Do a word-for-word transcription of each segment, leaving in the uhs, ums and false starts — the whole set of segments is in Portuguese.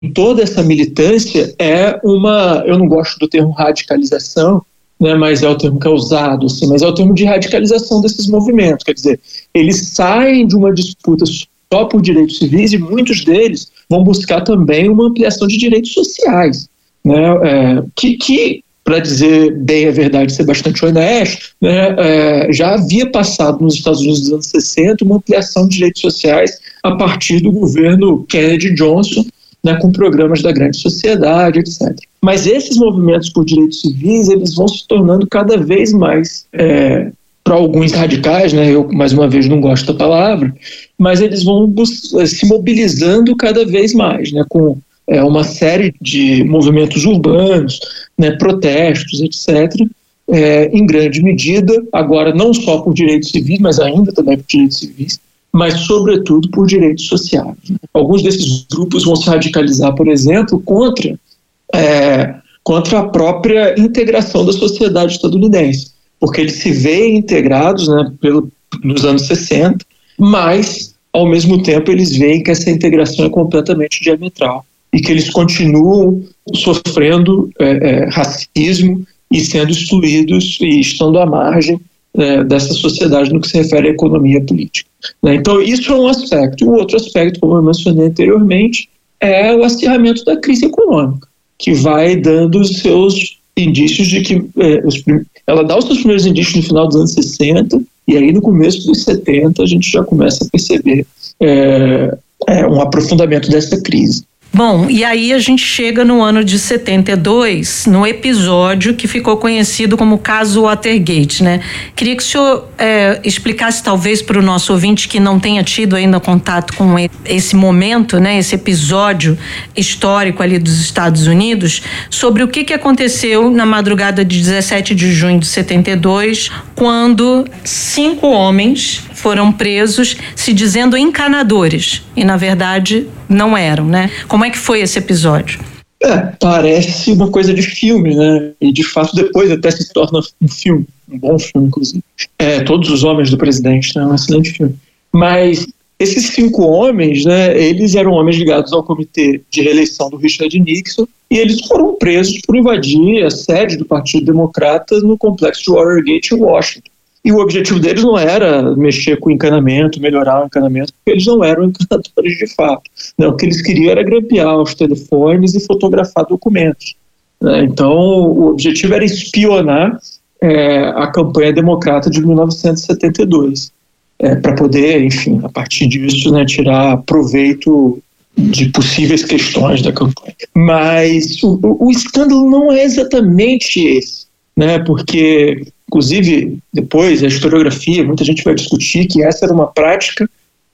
toda essa militância é uma, eu não gosto do termo radicalização, né, mas é o termo que é usado, assim, mas é o termo de radicalização desses movimentos, quer dizer, eles saem de uma disputa só por direitos civis e muitos deles vão buscar também uma ampliação de direitos sociais, né, é, que, que para dizer bem a verdade, ser bastante honesto, né, é, já havia passado nos Estados Unidos dos anos sessenta uma ampliação de direitos sociais a partir do governo Kennedy Johnson, né, com programas da grande sociedade, etcétera. Mas esses movimentos por direitos civis, eles vão se tornando cada vez mais, é, para alguns radicais, né, eu mais uma vez não gosto da palavra, mas eles vão se mobilizando cada vez mais, né, com é, uma série de movimentos urbanos, né, protestos, etcétera, é, em grande medida, agora não só por direitos civis, mas ainda também por direitos civis, mas sobretudo por direitos sociais. Alguns desses grupos vão se radicalizar, por exemplo, contra, é, contra a própria integração da sociedade estadunidense, porque eles se veem integrados, né, pelo, nos anos sessenta, mas, ao mesmo tempo, eles veem que essa integração é completamente diametral e que eles continuam sofrendo é, é, racismo e sendo excluídos e estando à margem é, dessa sociedade no que se refere à economia política. Né? Então, isso é um aspecto. O outro aspecto, como eu mencionei anteriormente, é o acirramento da crise econômica, que vai dando os seus indícios de que... É, os, ela dá os seus primeiros indícios no final dos anos sessenta, e aí no começo dos setenta a gente já começa a perceber é, é, um aprofundamento dessa crise. Bom, e aí a gente chega no ano de setenta e dois, no episódio que ficou conhecido como caso Watergate, né? Queria que o senhor é, explicasse talvez para o nosso ouvinte que não tenha tido ainda contato com esse momento, né? Esse episódio histórico ali dos Estados Unidos, sobre o que, que aconteceu na madrugada de dezessete de junho de setenta e dois, quando cinco homens foram presos se dizendo encanadores e na verdade não eram, né? Como é que foi esse episódio? É, parece uma coisa de filme, né? E de fato depois até se torna um filme, um bom filme inclusive. É, Todos os Homens do Presidente, né? Um excelente filme. Mas esses cinco homens, né? Eles eram homens ligados ao comitê de reeleição do Richard Nixon e eles foram presos por invadir a sede do Partido Democrata no complexo de Watergate em Washington. E o objetivo deles não era mexer com o encanamento, melhorar o encanamento, porque eles não eram encanadores de fato. Não, o que eles queriam era grampear os telefones e fotografar documentos. Né? Então, o objetivo era espionar é, a campanha democrata de mil novecentos e setenta e dois, é, para poder, enfim, a partir disso, né, tirar proveito de possíveis questões da campanha. Mas o, o escândalo não é exatamente esse, né, porque... Inclusive, depois, a historiografia, muita gente vai discutir que essa era uma prática,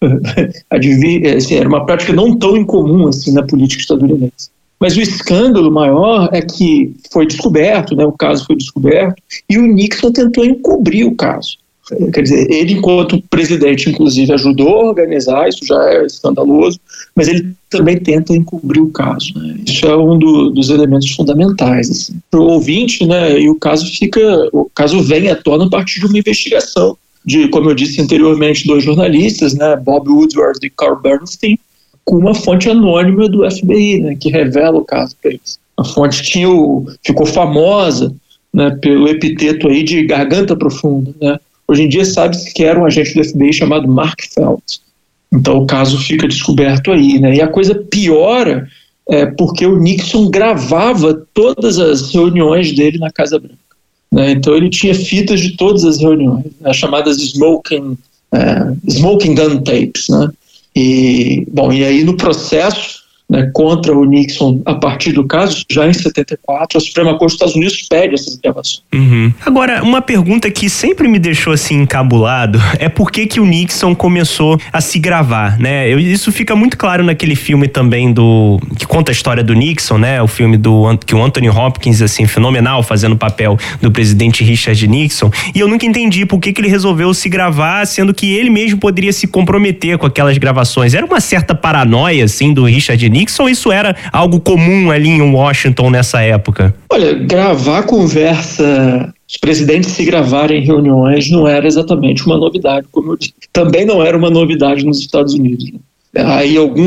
assim, era uma prática não tão incomum assim, na política estadunidense. Mas o escândalo maior é que foi descoberto, né, o caso foi descoberto, e o Nixon tentou encobrir o caso. Quer dizer, ele, enquanto presidente, inclusive, ajudou a organizar, isso já é escandaloso, mas ele também tenta encobrir o caso. Né? Isso é um do, dos elementos fundamentais. Assim. Para o ouvinte, né, e o caso fica, o caso vem à tona a partir de uma investigação de, como eu disse anteriormente, dois jornalistas, né, Bob Woodward e Carl Bernstein, com uma fonte anônima do F B I, né, que revela o caso para eles. A fonte tinha o, ficou famosa, né, pelo epiteto aí de garganta profunda, né? Hoje em dia sabe-se que era um agente do F B I chamado Mark Felt. Então o caso fica descoberto aí, né? E a coisa piora é porque o Nixon gravava todas as reuniões dele na Casa Branca. Né? Então ele tinha fitas de todas as reuniões, as chamadas smoking, uh, smoking gun tapes. Né? E, bom, e aí no processo, né, contra o Nixon a partir do caso, já em setenta e quatro, a Suprema Corte dos Estados Unidos pede essas gravações. Uhum. Agora, uma pergunta que sempre me deixou assim encabulado é por que que o Nixon começou a se gravar, né? Eu, isso fica muito claro naquele filme também do que conta a história do Nixon, né? O filme do que o Anthony Hopkins, assim, fenomenal, fazendo o papel do presidente Richard Nixon. E eu nunca entendi por que que ele resolveu se gravar, sendo que ele mesmo poderia se comprometer com aquelas gravações. Era uma certa paranoia, assim, do Richard Nixon? Nixon, isso era algo comum ali em Washington nessa época? Olha, gravar conversa, os presidentes se gravarem em reuniões não era exatamente uma novidade, como eu disse. Também não era uma novidade nos Estados Unidos. Aí algum,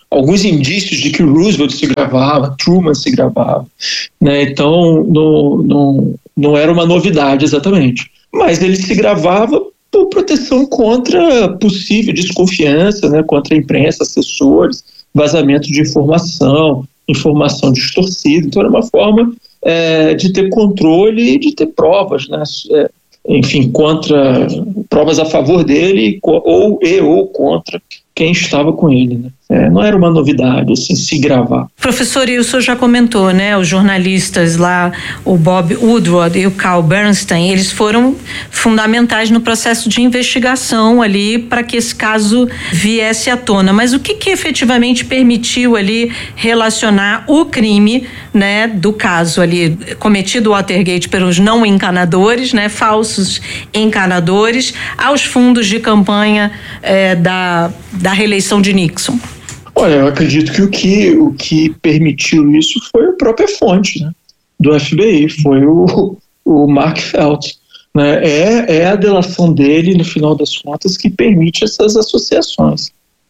alguns indícios de que o Roosevelt se gravava, Truman se gravava, né? Então não, não, não era uma novidade exatamente, mas ele se gravava por proteção contra possível desconfiança, né? Contra a imprensa, assessores, vazamento de informação, informação distorcida. Então era uma forma é, de ter controle e de ter provas, né? É, enfim, contra provas a favor dele ou e ou contra quem estava com ele, né? É, não era uma novidade, assim, se gravar. Professor, e o senhor já comentou, né? Os jornalistas lá, o Bob Woodward e o Carl Bernstein, eles foram fundamentais no processo de investigação ali para que esse caso viesse à tona. Mas o que que efetivamente permitiu ali relacionar o crime, né, do caso ali cometido o Watergate pelos não encanadores, né, falsos encanadores, aos fundos de campanha eh, da, da reeleição de Nixon? Olha, eu acredito que o que, o que permitiu isso foi a própria fonte, né, do F B I, foi o, o Mark Felt. Né, é, é a delação dele, no final das contas, que permite essas associações.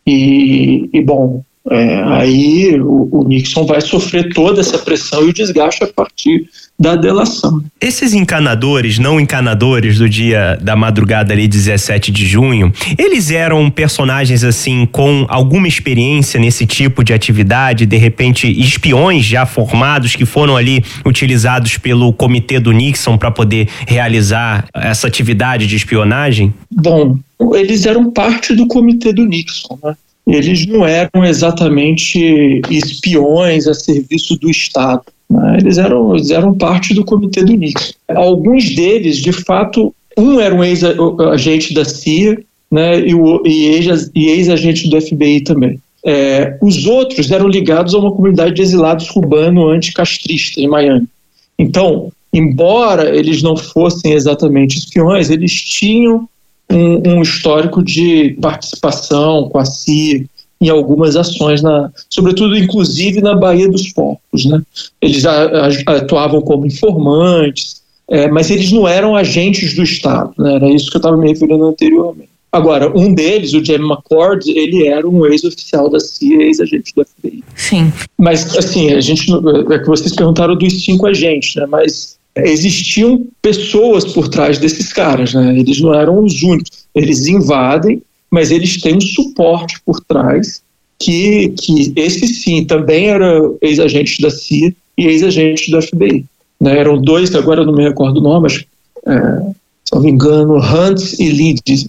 E, e bom, é, aí o, o Nixon vai sofrer toda essa pressão e o desgaste a partir da delação. Esses encanadores, não encanadores do dia da madrugada ali, dezessete de junho, eles eram personagens assim com alguma experiência nesse tipo de atividade, de repente espiões já formados que foram ali utilizados pelo comitê do Nixon para poder realizar essa atividade de espionagem? Bom, eles eram parte do comitê do Nixon, né? Eles não eram exatamente espiões a serviço do Estado. Eles eram, eles eram parte do comitê do Nixon. Alguns deles, de fato, um era um ex-agente da C I A, né, e, o, e, ex, e ex-agente do F B I também. É, os outros eram ligados a uma comunidade de exilados cubano anticastrista em Miami. Então, embora eles não fossem exatamente espiões, eles tinham um, um histórico de participação com a C I A, em algumas ações, na, sobretudo, inclusive, na Baía dos Porcos, né? Eles atuavam como informantes, é, mas eles não eram agentes do Estado, né? Era isso que eu estava me referindo anteriormente. Agora, um deles, o Jamie McCord, ele era um ex-oficial da C I A, ex-agente do F B I. Sim. Mas, assim, a gente, é que vocês perguntaram dos cinco agentes, né? Mas existiam pessoas por trás desses caras, né? Eles não eram os únicos. Eles invadem, mas eles têm um suporte por trás, que, que esse sim também era ex-agente da C I A e ex-agente do F B I. Né? Eram dois, agora eu não me recordo o nome, mas, é, se não me engano, Hunt e Leeds.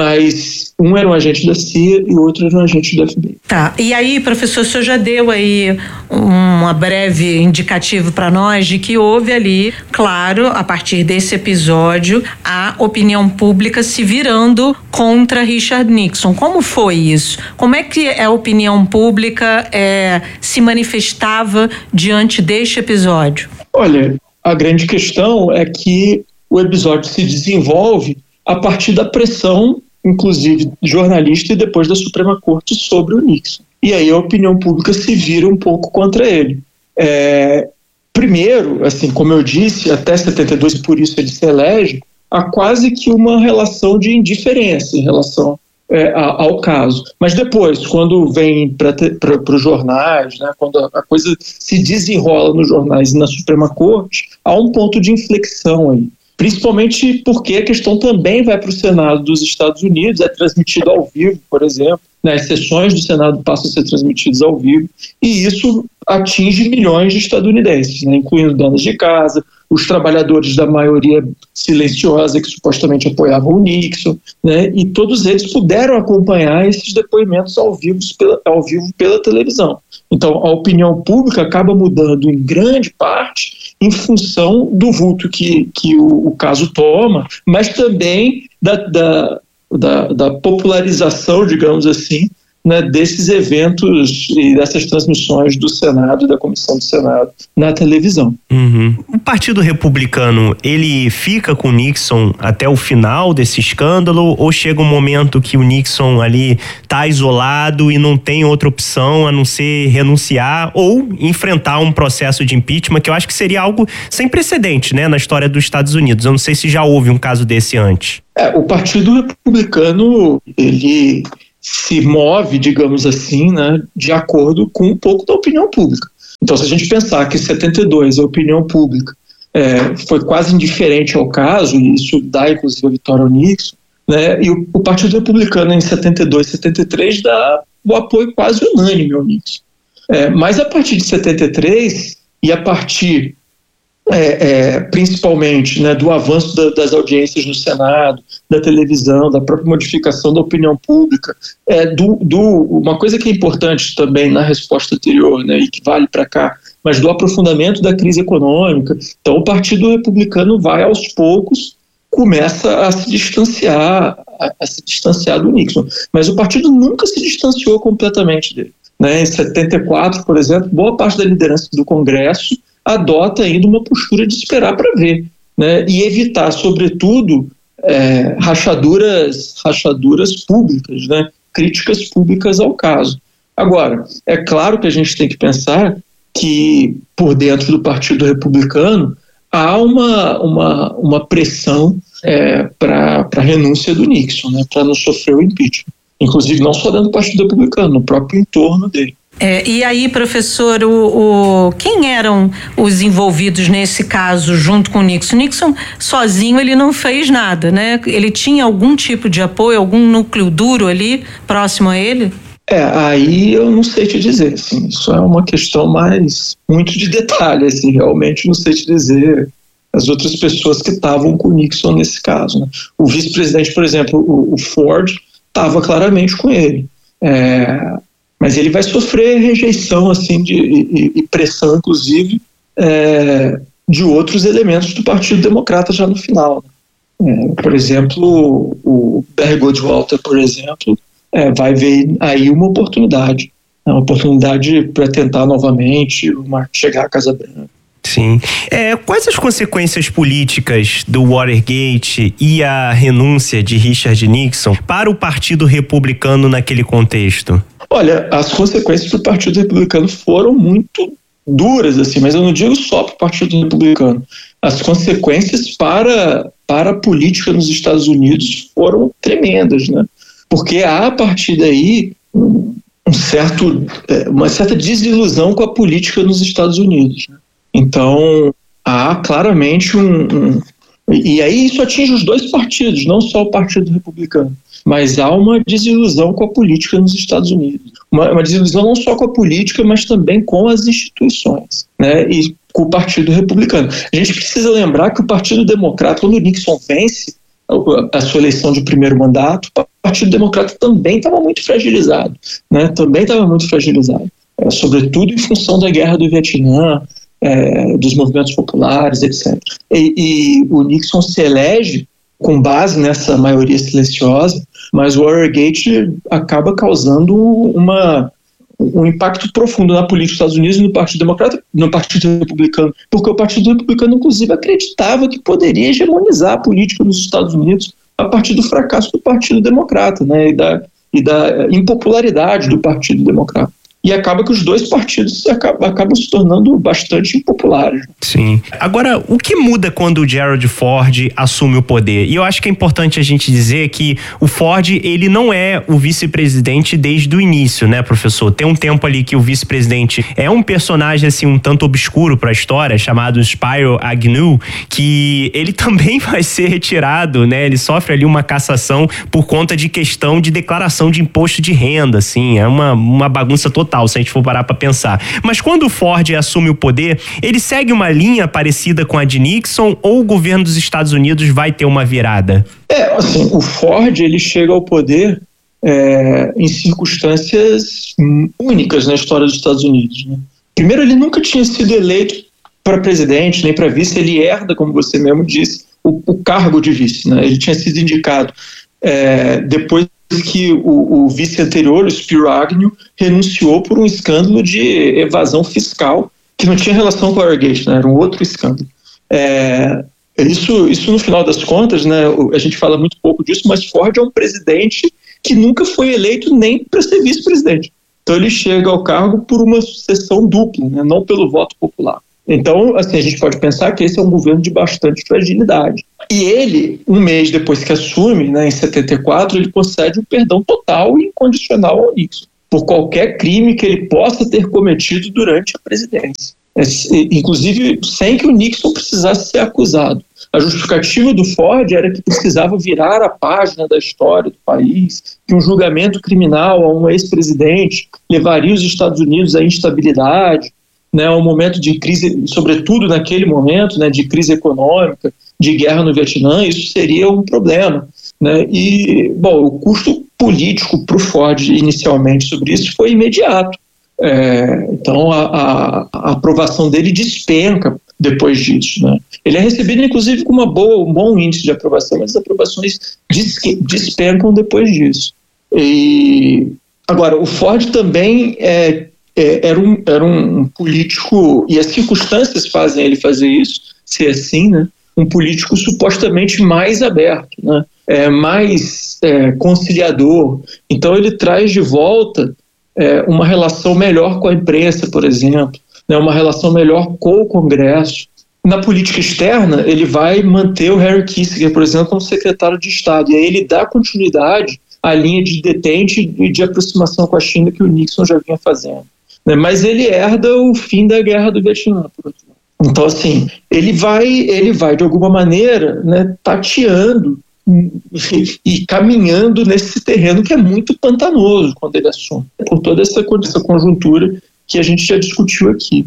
Mas um era um agente da C I A e o outro era um agente do F B I. Tá, e aí, professor, o senhor já deu aí uma breve indicativo para nós de que houve ali, claro, a partir desse episódio, a opinião pública se virando contra Richard Nixon. Como foi isso? Como é que a opinião pública é, se manifestava diante deste episódio? Olha, a grande questão é que o episódio se desenvolve a partir da pressão, inclusive jornalista e depois da Suprema Corte, sobre o Nixon. E aí a opinião pública se vira um pouco contra ele. É, primeiro, assim, como eu disse, até setenta e dois, por isso ele se elege, há quase que uma relação de indiferença em relação é, a, ao caso. Mas depois, quando vem para os jornais, né, quando a, a coisa se desenrola nos jornais e na Suprema Corte, há um ponto de inflexão aí. Principalmente porque a questão também vai para o Senado dos Estados Unidos, é transmitido ao vivo, por exemplo, né, as sessões do Senado passam a ser transmitidas ao vivo, e isso atinge milhões de estadunidenses, né, incluindo donas de casa, os trabalhadores da maioria silenciosa que supostamente apoiavam o Nixon, né, e todos eles puderam acompanhar esses depoimentos ao vivo pela, ao vivo pela televisão. Então, a opinião pública acaba mudando em grande parte em função do vulto que, que o, o caso toma, mas também da, da, da, da popularização, digamos assim, né, desses eventos e dessas transmissões do Senado e da Comissão do Senado na televisão. Uhum. O Partido Republicano, ele fica com o Nixon até o final desse escândalo, ou chega um momento que o Nixon ali está isolado e não tem outra opção a não ser renunciar ou enfrentar um processo de impeachment, que eu acho que seria algo sem precedente, né, na história dos Estados Unidos. Eu não sei se já houve um caso desse antes. É, o Partido Republicano, ele se move, digamos assim, né, de acordo com um pouco da opinião pública. Então, se a gente pensar que em setenta e dois a opinião pública é, foi quase indiferente ao caso, e isso dá inclusive a vitória ao Nixon, né, e o, o Partido Republicano em setenta e dois, setenta e três dá o apoio quase unânime ao Nixon. É, mas a partir de setenta e três, e a partir é, é, principalmente, né, do avanço da, das audiências no Senado, da televisão, da própria modificação da opinião pública, é, do, do, uma coisa que é importante também na resposta anterior, né, e que vale para cá, mas do aprofundamento da crise econômica. Então o Partido Republicano vai aos poucos, começa a se distanciar, a, a se distanciar do Nixon, mas o partido nunca se distanciou completamente dele. Né? Em setenta e quatro, por exemplo, boa parte da liderança do Congresso adota ainda uma postura de esperar para ver, né? E evitar, sobretudo, é, rachaduras, rachaduras públicas, né? Críticas públicas ao caso. Agora, é claro que a gente tem que pensar que, por dentro do Partido Republicano, há uma, uma, uma pressão é, para a renúncia do Nixon, né? Para não sofrer o impeachment. Inclusive não só dentro do Partido Republicano, no próprio entorno dele. É, e aí, professor, o, o, quem eram os envolvidos nesse caso junto com o Nixon? Nixon sozinho ele não fez nada, né? Ele tinha algum tipo de apoio, algum núcleo duro ali próximo a ele? É, aí eu não sei te dizer, assim, isso é uma questão mais, muito de detalhe, assim, realmente não sei te dizer as outras pessoas que estavam com o Nixon nesse caso, né? O vice-presidente, por exemplo, o, o Ford, estava claramente com ele. É, mas ele vai sofrer rejeição assim, de, e, e pressão, inclusive, é, de outros elementos do Partido Democrata já no final. É, por exemplo, o Barry Goldwater, por exemplo, é, vai ver aí uma oportunidade, uma oportunidade para tentar novamente uma, chegar à Casa Branca. Sim. É, quais as consequências políticas do Watergate e a renúncia de Richard Nixon para o Partido Republicano naquele contexto? Olha, as consequências para o Partido Republicano foram muito duras, assim, mas eu não digo só para o Partido Republicano. As consequências para, para a política nos Estados Unidos foram tremendas, né? Porque há, a partir daí, um, um certo, uma certa desilusão com a política nos Estados Unidos, né? Então, há claramente um, um... E aí isso atinge os dois partidos, não só o Partido Republicano, mas há uma desilusão com a política nos Estados Unidos. Uma, uma desilusão não só com a política, mas também com as instituições, né? E com o Partido Republicano. A gente precisa lembrar que o Partido Democrata, quando o Nixon vence a, a sua eleição de primeiro mandato, o Partido Democrata também estava muito fragilizado, né? Também estava muito fragilizado, é, sobretudo em função da Guerra do Vietnã, É, dos movimentos populares, etcétera. E, e o Nixon se elege com base nessa maioria silenciosa, mas o Watergate acaba causando uma, um impacto profundo na política dos Estados Unidos e no Partido Democrata, no Partido Republicano, porque o Partido Republicano, inclusive, acreditava que poderia hegemonizar a política nos Estados Unidos a partir do fracasso do Partido Democrata, né, e da, e da impopularidade do Partido Democrata. E acaba que os dois partidos acabam, acabam se tornando bastante impopulares. Sim. Agora, o que muda quando o Gerald Ford assume o poder? E eu acho que é importante a gente dizer que o Ford, ele não é o vice-presidente desde o início, né, professor? Tem um tempo ali que o vice-presidente é um personagem, assim, um tanto obscuro para a história, chamado Spiro Agnew, que ele também vai ser retirado, né? Ele sofre ali uma cassação por conta de questão de declaração de imposto de renda, assim. É uma, uma bagunça total, se a gente for parar para pensar. Mas quando o Ford assume o poder, ele segue uma linha parecida com a de Nixon ou o governo dos Estados Unidos vai ter uma virada? É, assim, o Ford, ele chega ao poder é, em circunstâncias únicas na história dos Estados Unidos, né? Primeiro, ele nunca tinha sido eleito para presidente, nem para vice, ele herda, como você mesmo disse, o, o cargo de vice, né? Ele tinha sido indicado é, depois que o, o vice anterior, o Spiro Agnew, renunciou por um escândalo de evasão fiscal que não tinha relação com o Watergate, né? Era um outro escândalo. É, isso, isso, no final das contas, né, a gente fala muito pouco disso, mas Ford é um presidente que nunca foi eleito nem para ser vice-presidente. Então ele chega ao cargo por uma sucessão dupla, né, não pelo voto popular. Então, assim, a gente pode pensar que esse é um governo de bastante fragilidade. E ele, um mês depois que assume, né, em setenta e quatro, ele concede um perdão total e incondicional ao Nixon, por qualquer crime que ele possa ter cometido durante a presidência. É, inclusive, sem que o Nixon precisasse ser acusado. A justificativa do Ford era que precisava virar a página da história do país, que um julgamento criminal a um ex-presidente levaria os Estados Unidos à instabilidade, né, um momento de crise, sobretudo naquele momento, né, de crise econômica, de guerra no Vietnã, isso seria um problema, né? E, bom, o custo político para o Ford inicialmente sobre isso foi imediato. É, então a, a, a aprovação dele despenca depois disso, né? Ele é recebido inclusive com uma boa, um bom índice de aprovação, mas as aprovações despencam depois disso. E, agora, o Ford também é, é, era, um, era um político, e as circunstâncias fazem ele fazer isso, ser assim, né? Um político supostamente mais aberto, né? É, mais é, conciliador. Então ele traz de volta é, uma relação melhor com a imprensa, por exemplo, né? Uma relação melhor com o Congresso. Na política externa, ele vai manter o Henry Kissinger, por exemplo, como secretário de Estado, e aí ele dá continuidade à linha de detente e de aproximação com a China que o Nixon já vinha fazendo, né? Mas ele herda o fim da guerra do Vietnã, por outro lado. Então, assim, ele vai, ele vai de alguma maneira, né, tateando e, e caminhando nesse terreno que é muito pantanoso quando ele assume, por toda essa, essa conjuntura que a gente já discutiu aqui.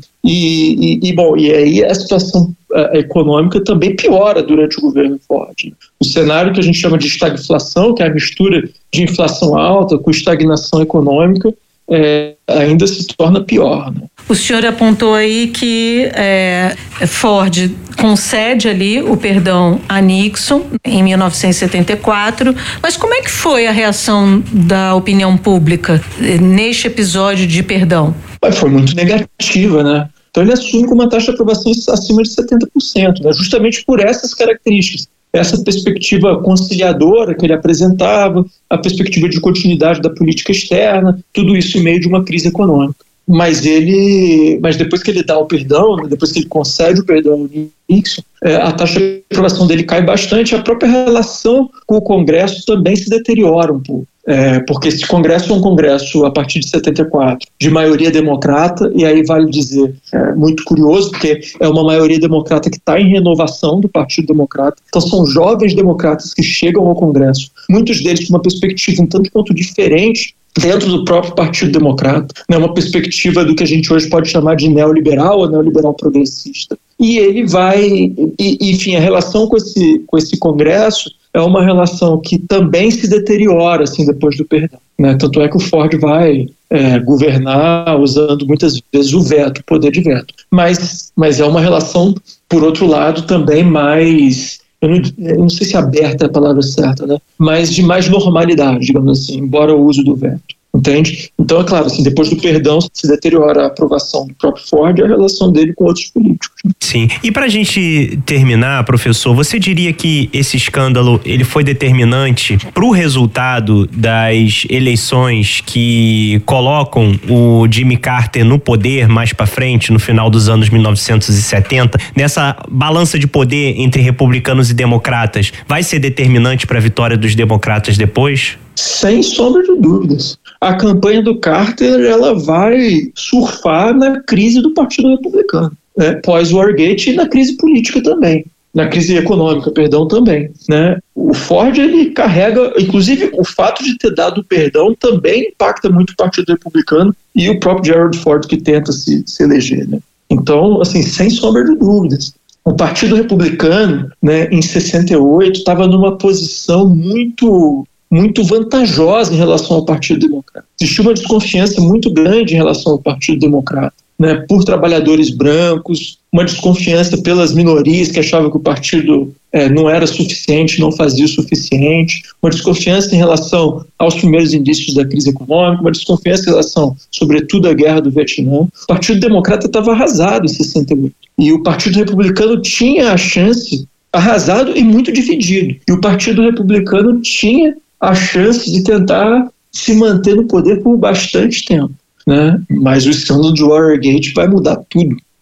E, e, e, bom, e aí a situação uh, econômica também piora durante o governo Ford. O cenário que a gente chama de estagflação, que é a mistura de inflação alta com estagnação econômica, É, ainda se torna pior, né? O senhor apontou aí que é, Ford concede ali o perdão a Nixon em mil novecentos e setenta e quatro, mas como é que foi a reação da opinião pública neste episódio de perdão? Foi muito negativa, né? Então ele assume com uma taxa de aprovação acima de setenta por cento, né? Justamente por essas características. Essa perspectiva conciliadora que ele apresentava, a perspectiva de continuidade da política externa, tudo isso em meio de uma crise econômica. Mas ele, mas depois que ele dá o perdão, depois que ele concede o perdão ao Nixon, a taxa de aprovação dele cai bastante, a própria relação com o Congresso também se deteriora um pouco. É, porque esse Congresso é um Congresso, a partir de setenta e quatro, de maioria democrata, e aí vale dizer, é muito curioso, porque é uma maioria democrata que está em renovação do Partido Democrata, então são jovens democratas que chegam ao Congresso, muitos deles com uma perspectiva um tanto quanto diferente dentro do próprio Partido Democrata, né, uma perspectiva do que a gente hoje pode chamar de neoliberal ou neoliberal progressista. E ele vai, e, enfim, a relação com esse, com esse Congresso é uma relação que também se deteriora assim, depois do perdão, né? Tanto é que o Ford vai é, governar usando muitas vezes o veto, o poder de veto. Mas, mas é uma relação, por outro lado, também mais, eu não, eu não sei se aberta é a palavra certa, né? Mas de mais normalidade, digamos assim, embora o uso do veto. Entende? Então, é claro, assim, depois do perdão se deteriora a aprovação do próprio Ford e a relação dele com outros políticos. Sim. E pra gente terminar, professor, você diria que esse escândalo ele foi determinante pro resultado das eleições que colocam o Jimmy Carter no poder mais pra frente, no final dos anos mil novecentos e setenta? Nessa balança de poder entre republicanos e democratas, vai ser determinante pra vitória dos democratas depois? Sem sombra de dúvidas. A campanha do Carter ela vai surfar na crise do Partido Republicano, né? Pós-Watergate e na crise política também, na crise econômica, perdão, também, né? O Ford ele carrega, inclusive o fato de ter dado o perdão também impacta muito o Partido Republicano e o próprio Gerald Ford que tenta se, se eleger, né? Então, assim, sem sombra de dúvidas. O Partido Republicano, né, em sessenta e oito, estava numa posição muito... muito vantajosa em relação ao Partido Democrata. Existia uma desconfiança muito grande em relação ao Partido Democrata, né, por trabalhadores brancos, uma desconfiança pelas minorias que achavam que o partido é, não era suficiente, não fazia o suficiente, uma desconfiança em relação aos primeiros indícios da crise econômica, uma desconfiança em relação, sobretudo, à guerra do Vietnã. O Partido Democrata estava arrasado em sessenta e oito e o Partido Republicano tinha a chance, arrasado e muito dividido, e o Partido Republicano tinha a chance de tentar se manter no poder por bastante tempo, né? Mas o escândalo de Watergate vai mudar tudo.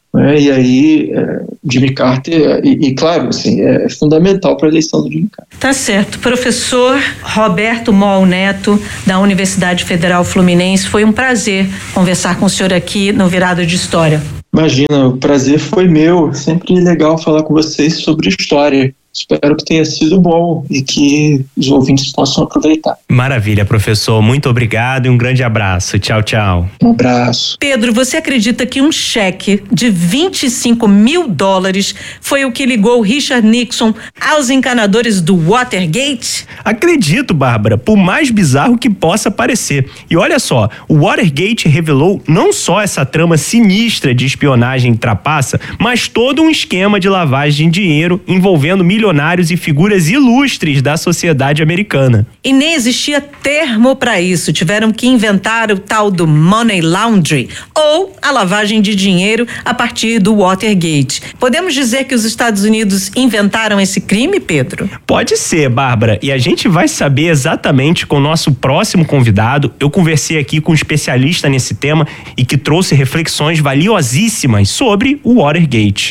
Né? E aí, é, Jimmy Carter, e, e claro, assim, é fundamental para a eleição do Jimmy Carter. Tá certo. Professor Roberto Moll Neto, da Universidade Federal Fluminense, foi um prazer conversar com o senhor aqui no Virada de História. Imagina, o prazer foi meu. Sempre legal falar com vocês sobre história. Espero que tenha sido bom e que os ouvintes possam aproveitar. Maravilha, professor. Muito obrigado e um grande abraço. Tchau, tchau. Um abraço. Pedro, você acredita que um cheque de vinte e cinco mil dólares foi o que ligou Richard Nixon aos encanadores do Watergate? Acredito, Bárbara, por mais bizarro que possa parecer. E olha só, o Watergate revelou não só essa trama sinistra de espionagem trapaça, mas todo um esquema de lavagem de dinheiro envolvendo milionários e figuras ilustres da sociedade americana. E nem existia termo para isso. Tiveram que inventar o tal do money laundry, ou a lavagem de dinheiro a partir do Watergate. Podemos dizer que os Estados Unidos inventaram esse crime, Pedro? Pode ser, Bárbara. E a gente vai saber exatamente com o nosso próximo convidado. Eu conversei aqui com um especialista nesse tema e que trouxe reflexões valiosíssimas sobre o Watergate.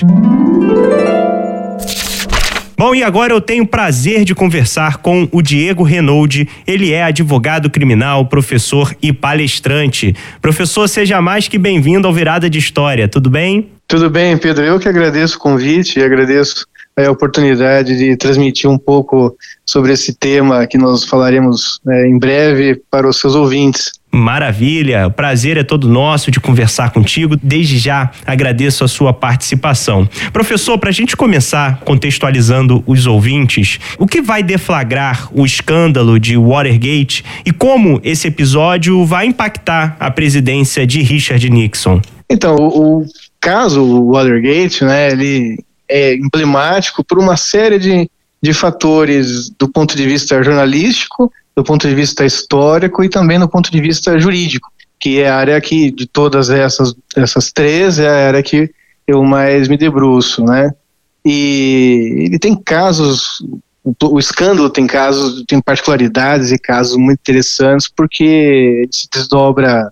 Bom, e agora eu tenho o prazer de conversar com o Diego Renaud. Ele é advogado criminal, professor e palestrante. Professor, seja mais que bem-vindo ao Virada de História, tudo bem? Tudo bem, Pedro. Eu que agradeço o convite e agradeço a oportunidade de transmitir um pouco sobre esse tema que nós falaremos é, em breve para os seus ouvintes. Maravilha, o prazer é todo nosso de conversar contigo. Desde já agradeço a sua participação. Professor, para a gente começar contextualizando os ouvintes, o que vai deflagrar o escândalo de Watergate e como esse episódio vai impactar a presidência de Richard Nixon? Então, o, o caso Watergate, né, ele é emblemático por uma série de, de fatores do ponto de vista jornalístico, do ponto de vista histórico e também do ponto de vista jurídico, que é a área que, de todas essas, essas três, é a área que eu mais me debruço, né? E ele tem casos, o, o escândalo tem casos, tem particularidades e casos muito interessantes, porque ele se desdobra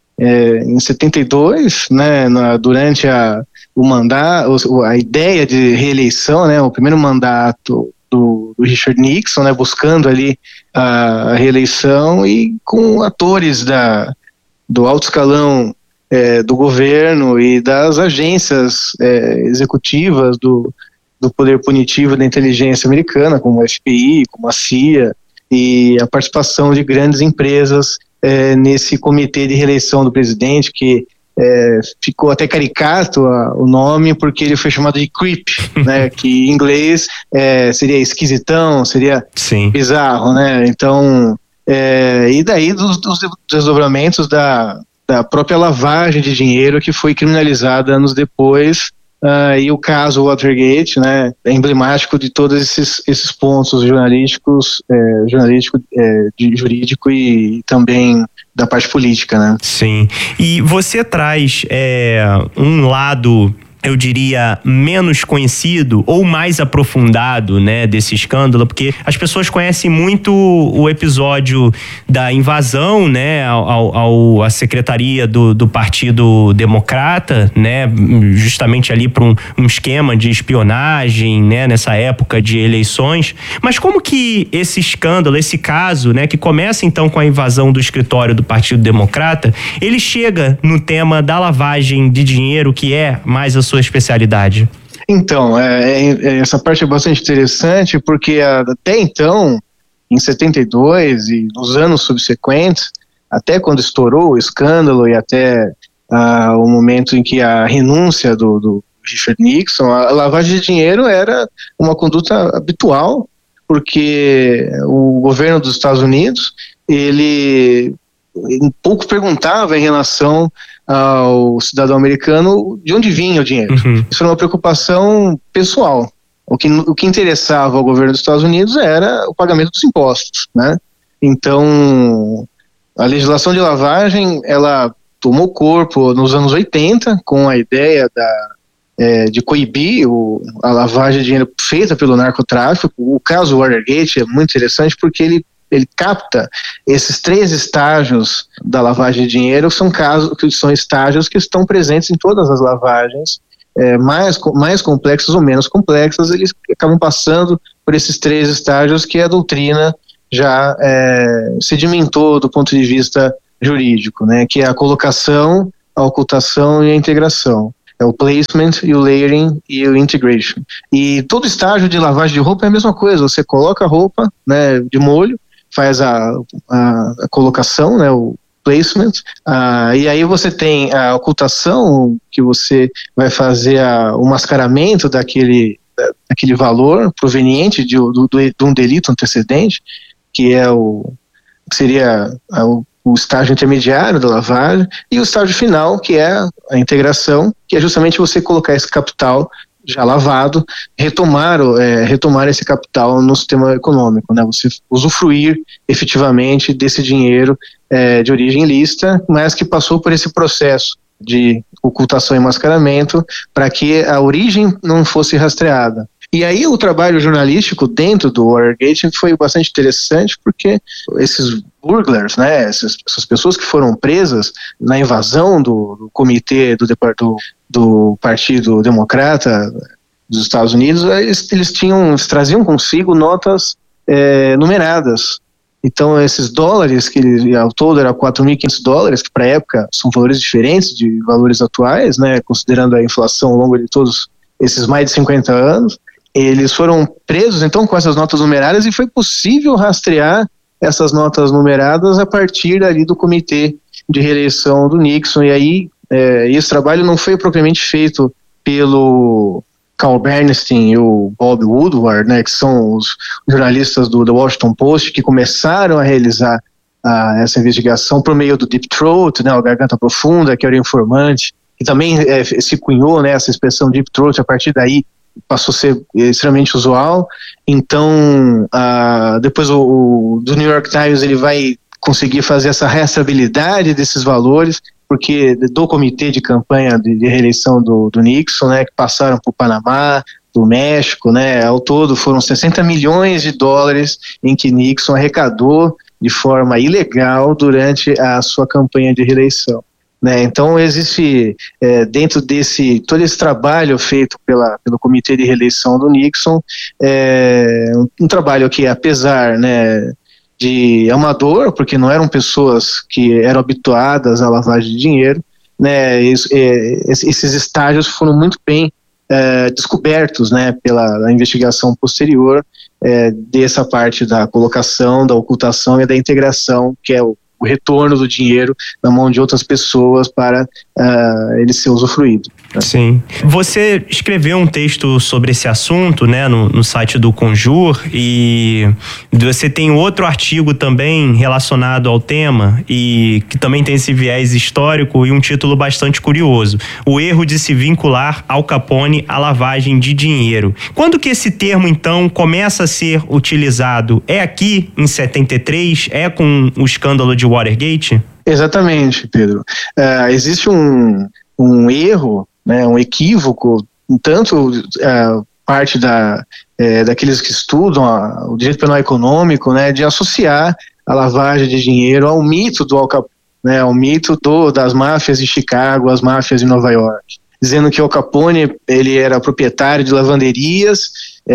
é, em setenta e dois, né, na, durante a, o mandato, a ideia de reeleição, né, o primeiro mandato Do, do Richard Nixon, né, buscando ali a, a reeleição e com atores da, do alto escalão é, do governo e das agências é, executivas do, do poder punitivo da inteligência americana, como a F B I, como a C I A, e a participação de grandes empresas é, nesse comitê de reeleição do presidente, que É, ficou até caricato a, o nome porque ele foi chamado de creep, né, que em inglês é, seria esquisitão, seria Sim. bizarro, né, então é, e daí dos, dos desdobramentos da, da própria lavagem de dinheiro que foi criminalizada anos depois, uh, e o caso Watergate, né, é emblemático de todos esses, esses pontos jornalísticos, é, jornalístico, é, de, jurídico e, e também da parte política, né? Sim. E você traz é, um lado, eu diria, menos conhecido ou mais aprofundado, né, desse escândalo, porque as pessoas conhecem muito o episódio da invasão, né, ao, ao, à secretaria do, do Partido Democrata, né, justamente ali para um, um esquema de espionagem, né, nessa época de eleições. Mas como que esse escândalo, esse caso, né, que começa então com a invasão do escritório do Partido Democrata, ele chega no tema da lavagem de dinheiro, que é mais a sua especialidade? Então, é, é, essa parte é bastante interessante porque até então, em setenta e dois e nos anos subsequentes, até quando estourou o escândalo e até ah, o momento em que a renúncia do, do Richard Nixon, a lavagem de dinheiro era uma conduta habitual, porque o governo dos Estados Unidos, ele pouco perguntava em relação ao cidadão americano de onde vinha o dinheiro. Uhum. Isso era uma preocupação pessoal. O que, o que interessava ao governo dos Estados Unidos era o pagamento dos impostos, né? Então, a legislação de lavagem, ela tomou corpo nos anos oitenta, com a ideia da, é, de coibir o, a lavagem de dinheiro feita pelo narcotráfico. O caso Watergate é muito interessante porque ele ele capta esses três estágios da lavagem de dinheiro, que são casos, que são estágios que estão presentes em todas as lavagens é, mais, mais complexas ou menos complexas, eles acabam passando por esses três estágios que a doutrina já é, sedimentou do ponto de vista jurídico, né, que é a colocação, a ocultação e a integração. É o placement e o layering e o integration. E todo estágio de lavagem de roupa é a mesma coisa, você coloca a roupa, né, de molho, faz a, a, a colocação, né, o placement, uh, e aí você tem a ocultação, que você vai fazer a, o mascaramento daquele, daquele valor proveniente de, do, de um delito antecedente, que é o que seria a, o, o estágio intermediário da lavagem, e o estágio final, que é a integração, que é justamente você colocar esse capital já lavado, retomar, é, retomar esse capital no sistema econômico, né? Você usufruir efetivamente desse dinheiro é, de origem ilícita, mas que passou por esse processo de ocultação e mascaramento para que a origem não fosse rastreada. E aí o trabalho jornalístico dentro do Watergate foi bastante interessante, porque esses burglars, né, essas, essas pessoas que foram presas na invasão do, do comitê do, do, do Partido Democrata dos Estados Unidos, eles, eles, tinham, eles traziam consigo notas é, numeradas. Então esses dólares, que ao todo era quatro mil e quinhentos dólares, que para a época são valores diferentes de valores atuais, né, considerando a inflação ao longo de todos esses mais de cinquenta anos, eles foram presos então com essas notas numeradas e foi possível rastrear essas notas numeradas a partir ali do comitê de reeleição do Nixon. E aí é, esse trabalho não foi propriamente feito pelo Carl Bernstein e o Bob Woodward, né, que são os jornalistas do The Washington Post, que começaram a realizar a, essa investigação por meio do Deep Throat, né, a garganta profunda, que era o informante, que também é, se cunhou, né, essa expressão Deep Throat, a partir daí passou a ser extremamente usual. Então, uh, depois o, o do New York Times ele vai conseguir fazer essa rastreabilidade desses valores, porque do comitê de campanha de, de reeleição do, do Nixon, né, que passaram por Panamá, do México, né, ao todo foram sessenta milhões de dólares em que Nixon arrecadou de forma ilegal durante a sua campanha de reeleição. Né, então existe é, dentro desse todo esse trabalho feito pela, pelo comitê de reeleição do Nixon, é, um, um trabalho que apesar, né, de amador, porque não eram pessoas que eram habituadas à lavagem de dinheiro, né, isso, é, esses estágios foram muito bem é, descobertos, né, pela investigação posterior é, dessa parte da colocação, da ocultação e da integração, que é o o retorno do dinheiro na mão de outras pessoas para uh, ele ser usufruído. Né? Sim. Você escreveu um texto sobre esse assunto, né, no, no site do Conjur, e você tem outro artigo também relacionado ao tema e que também tem esse viés histórico e um título bastante curioso: o erro de se vincular Al Capone à lavagem de dinheiro. Quando que esse termo, então, começa a ser utilizado? É aqui, em setenta e três? É com o escândalo de Watergate? Exatamente, Pedro. Uh, existe um, um erro, né, um equívoco, tanto uh, parte da, uh, daqueles que estudam a, o direito penal econômico, né, de associar a lavagem de dinheiro ao mito do Al Capone, né, ao mito do, das máfias de Chicago, as máfias de Nova York, dizendo que o Al Capone ele era proprietário de lavanderias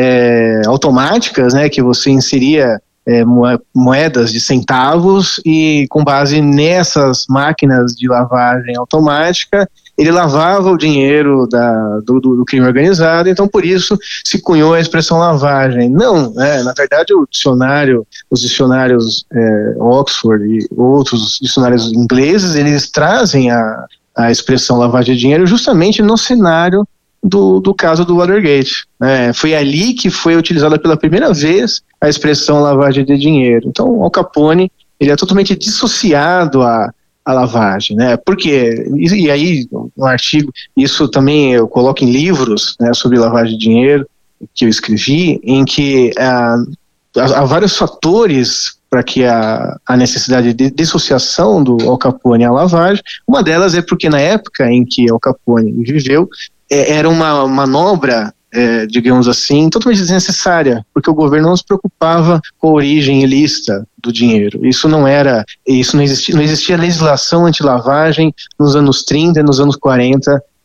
é, automáticas, né, que você inseria É, moedas de centavos e com base nessas máquinas de lavagem automática ele lavava o dinheiro da, do, do crime organizado. Então por isso se cunhou a expressão lavagem. Não, né, na verdade o dicionário, os dicionários é, Oxford e outros dicionários ingleses, eles trazem a, a expressão lavagem de dinheiro justamente no cenário Do, do caso do Watergate. É, foi ali que foi utilizada pela primeira vez a expressão lavagem de dinheiro. Então, Al Capone, ele é totalmente dissociado à, à lavagem, né? Porque, e, e aí, no artigo, isso também eu coloco em livros, né, sobre lavagem de dinheiro, que eu escrevi, em que ah, há, há vários fatores para que a, a necessidade de dissociação do Al Capone à lavagem. Uma delas é porque na época em que Al Capone viveu, era uma manobra, é, digamos assim, totalmente desnecessária, porque o governo não se preocupava com a origem ilícita do dinheiro. Isso não era, isso não existia, não existia legislação anti-lavagem nos anos trinta e nos anos quarenta,